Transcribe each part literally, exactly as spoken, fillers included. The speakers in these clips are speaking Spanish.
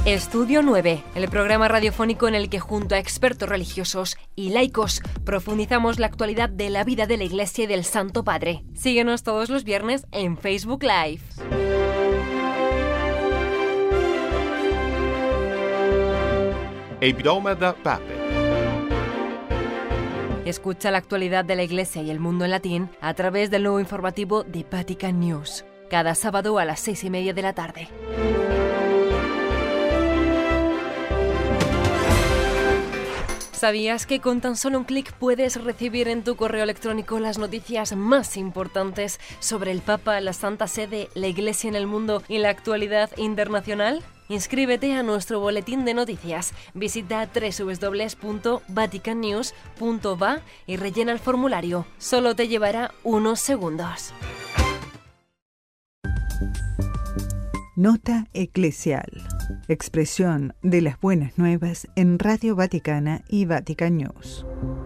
Estudio nueve, el programa radiofónico en el que junto a expertos religiosos y laicos profundizamos la actualidad de la vida de la Iglesia y del Santo Padre. Síguenos todos los viernes en Facebook Live. El programa del Papa. Escucha la actualidad de la Iglesia y el mundo en latín a través del nuevo informativo de Vatican News, cada sábado a las seis y media de la tarde. ¿Sabías que con tan solo un clic puedes recibir en tu correo electrónico las noticias más importantes sobre el Papa, la Santa Sede, la Iglesia en el mundo y la actualidad internacional? Inscríbete a nuestro boletín de noticias. Visita doble u doble u doble u punto vatican news punto v a y rellena el formulario. Solo te llevará unos segundos. Nota eclesial. Expresión de las buenas nuevas en Radio Vaticana y Vatican News.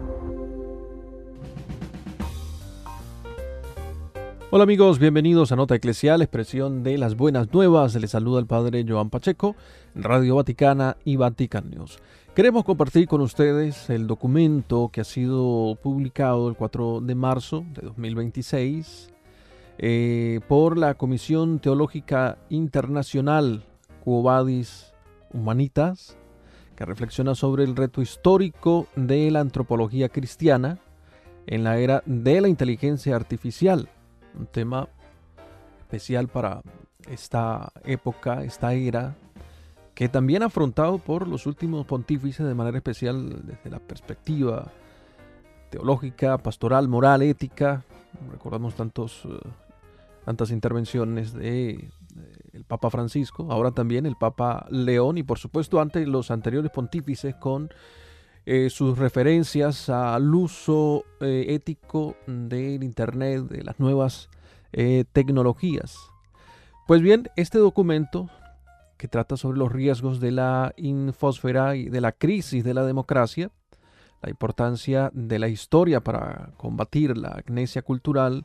Hola amigos, bienvenidos a Nota Eclesial, expresión de las buenas nuevas. Les saluda el Padre Joan Pacheco, en Radio Vaticana y Vatican News. Queremos compartir con ustedes el documento que ha sido publicado el cuatro de marzo de dos mil veintiséis eh, por la Comisión Teológica Internacional Quo Vadis Humanitas, que reflexiona sobre el reto histórico de la antropología cristiana en la era de la inteligencia artificial. Un tema especial para esta época, esta era, que también ha afrontado por los últimos pontífices de manera especial desde la perspectiva teológica, pastoral, moral, ética. Recordamos tantos, uh, tantas intervenciones de, de el Papa Francisco, ahora también el Papa León y por supuesto antes los anteriores pontífices con Eh, sus referencias al uso eh, ético del Internet, de las nuevas eh, tecnologías. Pues bien, este documento que trata sobre los riesgos de la infosfera y de la crisis de la democracia, la importancia de la historia para combatir la amnesia cultural,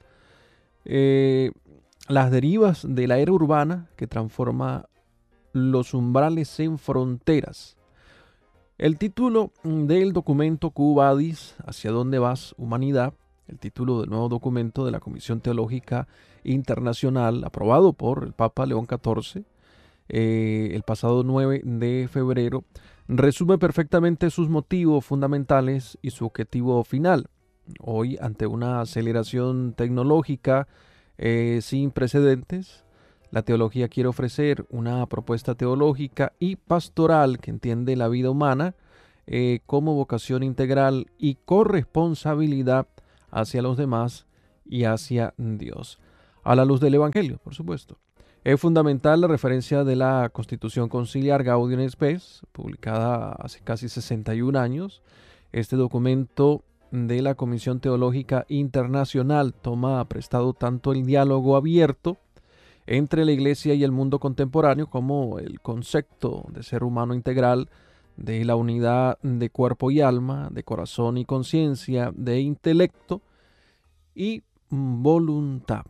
eh, las derivas de la era urbana que transforma los umbrales en fronteras. El título del documento Quo Vadis, ¿Hacia dónde vas, humanidad?, el título del nuevo documento de la Comisión Teológica Internacional, aprobado por el Papa León catorce, eh, el pasado nueve de febrero, resume perfectamente sus motivos fundamentales y su objetivo final. Hoy, ante una aceleración tecnológica eh, sin precedentes, la teología quiere ofrecer una propuesta teológica y pastoral que entiende la vida humana eh, como vocación integral y corresponsabilidad hacia los demás y hacia Dios, a la luz del Evangelio, por supuesto. Es fundamental la referencia de la Constitución Conciliar Gaudium et Spes, publicada hace casi sesenta y un años. Este documento de la Comisión Teológica Internacional toma prestado tanto el diálogo abierto entre la Iglesia y el mundo contemporáneo como el concepto de ser humano integral, de la unidad de cuerpo y alma, de corazón y conciencia, de intelecto y voluntad.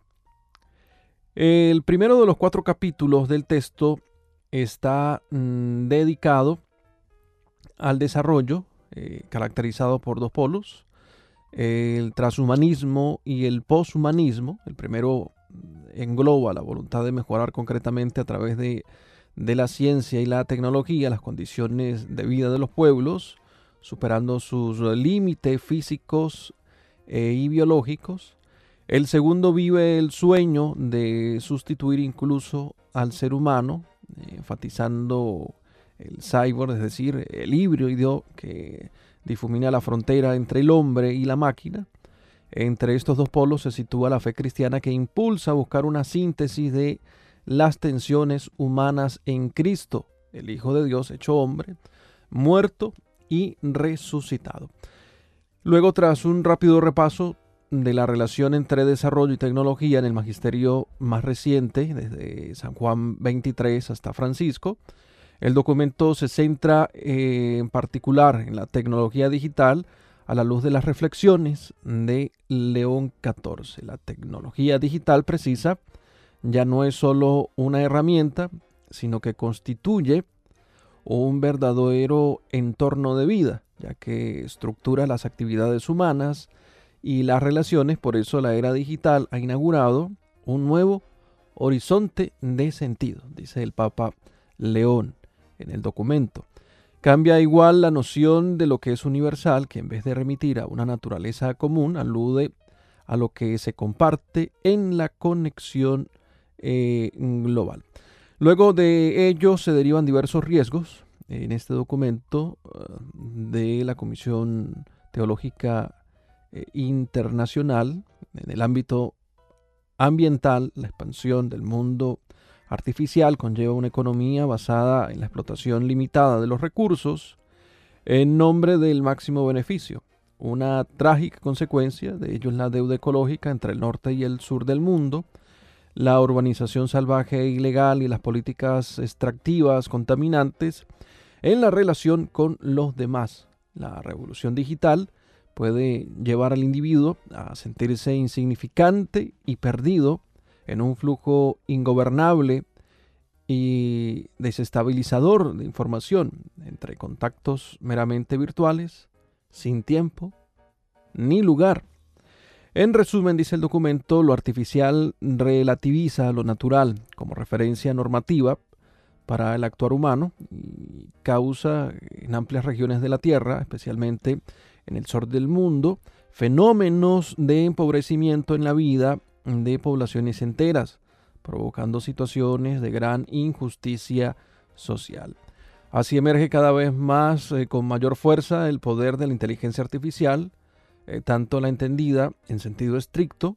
El primero de los cuatro capítulos del texto está mmm, dedicado al desarrollo, eh, caracterizado por dos polos, el transhumanismo y el poshumanismo. El primero engloba la voluntad de mejorar concretamente a través de, de la ciencia y la tecnología las condiciones de vida de los pueblos, superando sus límites físicos eh, y biológicos. El segundo vive el sueño de sustituir incluso al ser humano, eh, enfatizando el cyborg, es decir, el híbrido que difumina la frontera entre el hombre y la máquina. Entre estos dos polos se sitúa la fe cristiana que impulsa a buscar una síntesis de las tensiones humanas en Cristo, el Hijo de Dios hecho hombre, muerto y resucitado. Luego, tras un rápido repaso de la relación entre desarrollo y tecnología en el magisterio más reciente, desde San Juan veintitrés hasta Francisco, el documento se centra eh, en particular en la tecnología digital, a la luz de las reflexiones de León catorce. La tecnología digital precisa ya no es solo una herramienta, sino que constituye un verdadero entorno de vida, ya que estructura las actividades humanas y las relaciones. Por eso la era digital ha inaugurado un nuevo horizonte de sentido, dice el Papa León en el documento. Cambia igual la noción de lo que es universal, que en vez de remitir a una naturaleza común, alude a lo que se comparte en la conexión eh, global. Luego de ello se derivan diversos riesgos en este documento uh, de la Comisión Teológica eh, Internacional en el ámbito ambiental. La expansión del mundo artificial conlleva una economía basada en la explotación limitada de los recursos en nombre del máximo beneficio. Una trágica consecuencia de ello es la deuda ecológica entre el norte y el sur del mundo, la urbanización salvaje e ilegal y las políticas extractivas contaminantes en la relación con los demás. La revolución digital puede llevar al individuo a sentirse insignificante y perdido en un flujo ingobernable y desestabilizador de información entre contactos meramente virtuales, sin tiempo ni lugar. En resumen, dice el documento, lo artificial relativiza lo natural como referencia normativa para el actuar humano y causa en amplias regiones de la Tierra, especialmente en el sur del mundo, fenómenos de empobrecimiento en la vida de poblaciones enteras, provocando situaciones de gran injusticia social. Así emerge cada vez más eh, con mayor fuerza el poder de la inteligencia artificial, eh, tanto la entendida en sentido estricto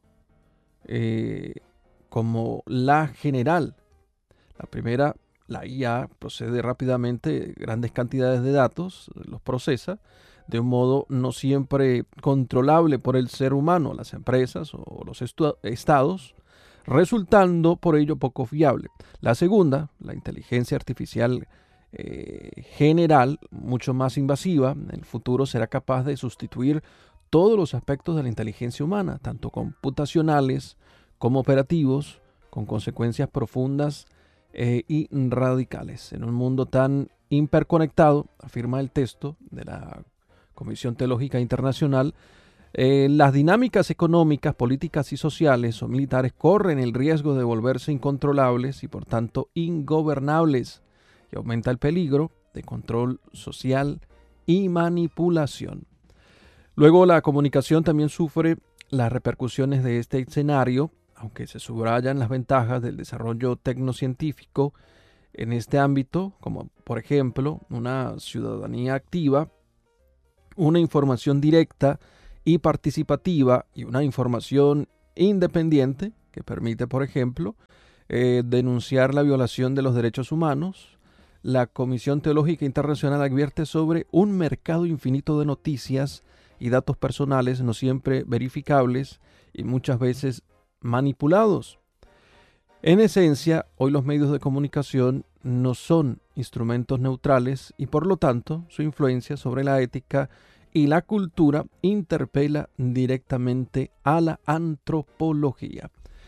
eh, como la general. La primera, la I A, procede rápidamente grandes cantidades de datos, los procesa de un modo no siempre controlable por el ser humano, las empresas o los estados, resultando por ello poco fiable. La segunda, la inteligencia artificial eh, general, mucho más invasiva, en el futuro será capaz de sustituir todos los aspectos de la inteligencia humana, tanto computacionales como operativos, con consecuencias profundas eh, y radicales. En un mundo tan hiperconectado, afirma el texto de la Comisión Teológica Internacional, eh, las dinámicas económicas, políticas y sociales o militares corren el riesgo de volverse incontrolables y por tanto ingobernables, y aumenta el peligro de control social y manipulación. Luego, la comunicación también sufre las repercusiones de este escenario, aunque se subrayan las ventajas del desarrollo tecnocientífico en este ámbito, como por ejemplo una ciudadanía activa, una información directa y participativa y una información independiente que permite, por ejemplo, eh, denunciar la violación de los derechos humanos. La Comisión Teológica Internacional advierte sobre un mercado infinito de noticias y datos personales no siempre verificables y muchas veces manipulados. En esencia, hoy los medios de comunicación no son instrumentos neutrales y por lo tanto su influencia sobre la ética y la cultura interpela directamente a la antropología.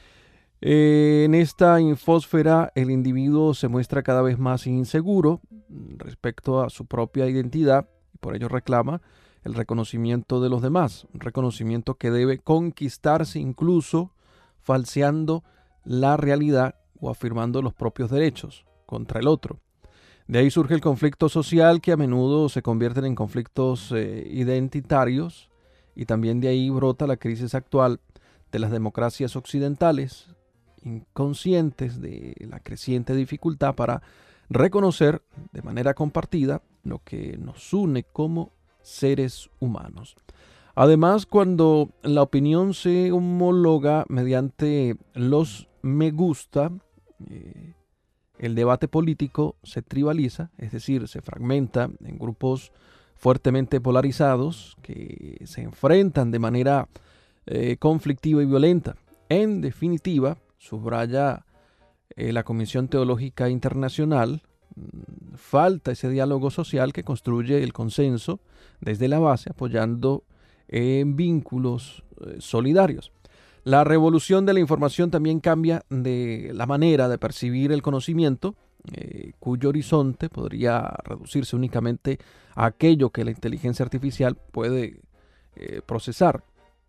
Eh, en esta infósfera el individuo se muestra cada vez más inseguro respecto a su propia identidad y por ello reclama el reconocimiento de los demás, un reconocimiento que debe conquistarse incluso falseando la realidad o afirmando los propios derechos contra el otro. De ahí surge el conflicto social, que a menudo se convierten en conflictos eh, identitarios, y también de ahí brota la crisis actual de las democracias occidentales, inconscientes de la creciente dificultad para reconocer de manera compartida lo que nos une como seres humanos. Además, cuando la opinión se homologa mediante los me gusta, eh, el debate político se tribaliza, es decir, se fragmenta en grupos fuertemente polarizados que se enfrentan de manera eh, conflictiva y violenta. En definitiva, subraya eh, la Comisión Teológica Internacional, mmm, falta ese diálogo social que construye el consenso desde la base, apoyando en vínculos eh, solidarios. La revolución de la información también cambia de la manera de percibir el conocimiento, eh, cuyo horizonte podría reducirse únicamente a aquello que la inteligencia artificial puede eh, procesar.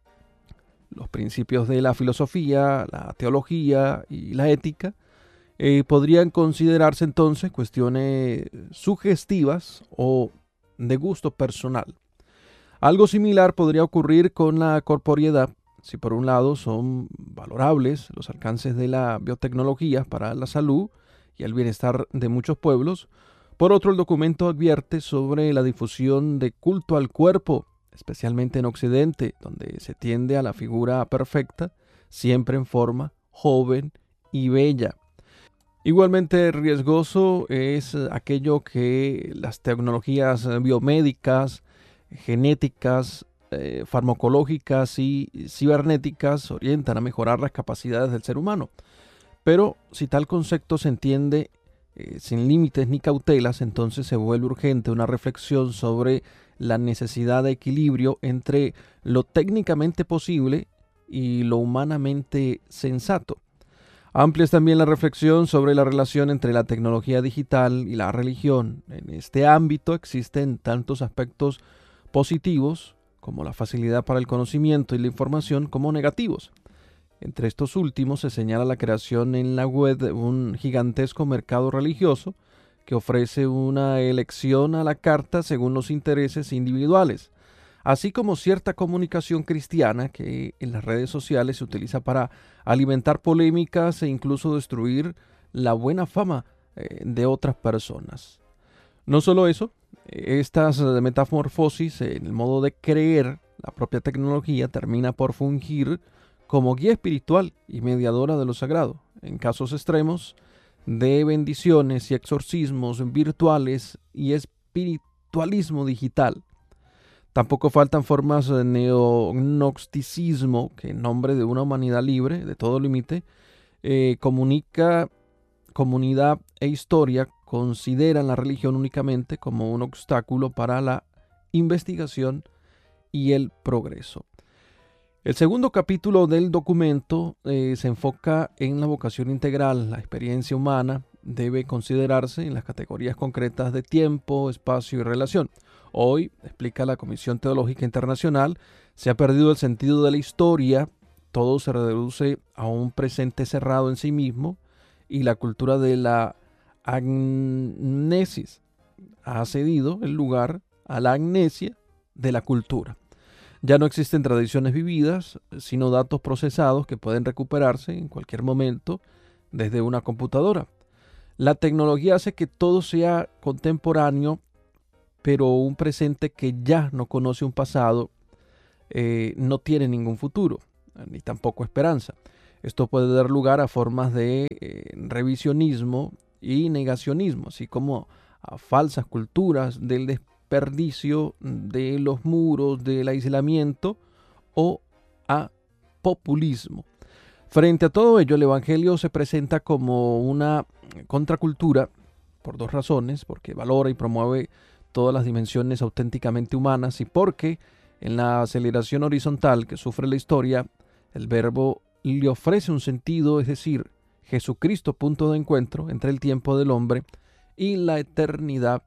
Los principios de la filosofía, la teología y la ética eh, podrían considerarse entonces cuestiones sugestivas o de gusto personal. Algo similar podría ocurrir con la corporeidad. Si por un lado son valorables los alcances de la biotecnología para la salud y el bienestar de muchos pueblos, por otro el documento advierte sobre la difusión de culto al cuerpo, especialmente en Occidente, donde se tiende a la figura perfecta, siempre en forma joven y bella. Igualmente riesgoso es aquello que las tecnologías biomédicas, genéticas, eh, farmacológicas y cibernéticas orientan a mejorar las capacidades del ser humano. Pero si tal concepto se entiende eh, sin límites ni cautelas, entonces se vuelve urgente una reflexión sobre la necesidad de equilibrio entre lo técnicamente posible y lo humanamente sensato. Amplia es también la reflexión sobre la relación entre la tecnología digital y la religión. En este ámbito existen tantos aspectos positivos, como la facilidad para el conocimiento y la información, como negativos. Entre estos últimos se señala la creación en la web de un gigantesco mercado religioso que ofrece una elección a la carta según los intereses individuales, así como cierta comunicación cristiana que en las redes sociales se utiliza para alimentar polémicas e incluso destruir la buena fama eh, de otras personas. No solo eso, estas metamorfosis en el modo de creer, la propia tecnología termina por fungir como guía espiritual y mediadora de lo sagrado, en casos extremos de bendiciones y exorcismos virtuales y espiritualismo digital. Tampoco faltan formas de neognosticismo que en nombre de una humanidad libre de todo límite eh, comunica comunidad e historia consideran la religión únicamente como un obstáculo para la investigación y el progreso. El segundo capítulo del documento eh, se enfoca en la vocación integral. La experiencia humana debe considerarse en las categorías concretas de tiempo, espacio y relación. Hoy, explica la Comisión Teológica Internacional, se ha perdido el sentido de la historia, todo se reduce a un presente cerrado en sí mismo y la cultura de la agnesis ha cedido el lugar a la amnesia de la cultura. Ya no existen tradiciones vividas, sino datos procesados que pueden recuperarse en cualquier momento desde una computadora. La tecnología hace que todo sea contemporáneo, pero un presente que ya no conoce un pasado eh, no tiene ningún futuro, ni tampoco esperanza. Esto puede dar lugar a formas de eh, revisionismo y negacionismo, así como a falsas culturas del desperdicio, de los muros, del aislamiento o a populismo. Frente a todo ello, el Evangelio se presenta como una contracultura por dos razones, porque valora y promueve todas las dimensiones auténticamente humanas y porque en la aceleración horizontal que sufre la historia, el verbo le ofrece un sentido, es decir, Jesucristo punto de encuentro entre el tiempo del hombre y la eternidad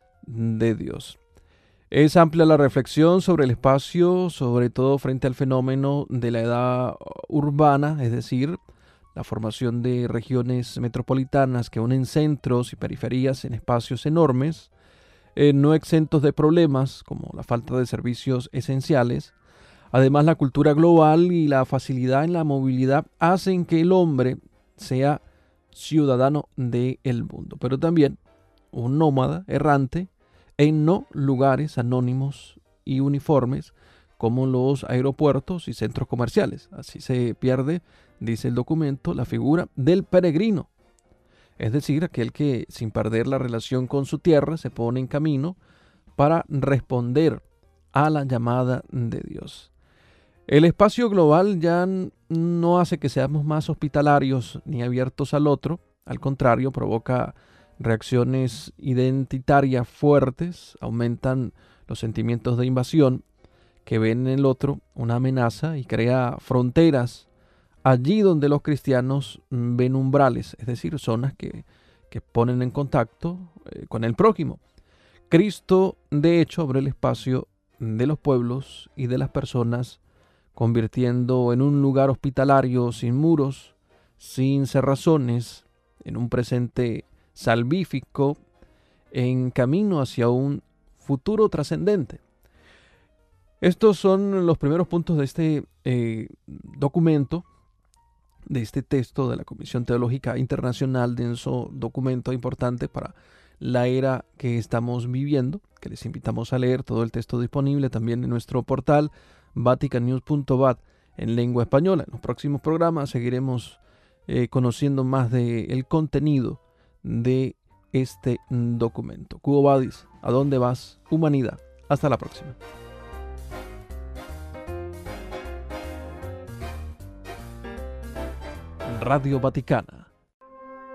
de Dios. Es amplia la reflexión sobre el espacio, sobre todo frente al fenómeno de la edad urbana, es decir, la formación de regiones metropolitanas que unen centros y periferias en espacios enormes, eh, no exentos de problemas como la falta de servicios esenciales. Además, la cultura global y la facilidad en la movilidad hacen que el hombre sea ciudadano del mundo, pero también un nómada errante en no lugares anónimos y uniformes como los aeropuertos y centros comerciales. Así se pierde, dice el documento, la figura del peregrino, es decir, aquel que sin perder la relación con su tierra se pone en camino para responder a la llamada de Dios. El espacio global ya no hace que seamos más hospitalarios ni abiertos al otro, al contrario, provoca reacciones identitarias fuertes, aumentan los sentimientos de invasión que ven en el otro una amenaza y crea fronteras allí donde los cristianos ven umbrales, es decir, zonas que, que ponen en contacto eh, con el prójimo. Cristo, de hecho, abrió el espacio de los pueblos y de las personas, convirtiendo en un lugar hospitalario sin muros, sin cerrazones, en un presente salvífico, en camino hacia un futuro trascendente. Estos son los primeros puntos de este eh, documento, de este texto de la Comisión Teológica Internacional, denso documento importante para la era que estamos viviendo, que les invitamos a leer todo el texto disponible también en nuestro portal vatican news punto v a t en lengua española. En los próximos programas seguiremos eh, conociendo más del contenido de este documento. Quo vadis, ¿a dónde vas, humanidad? Hasta la próxima. Radio Vaticana.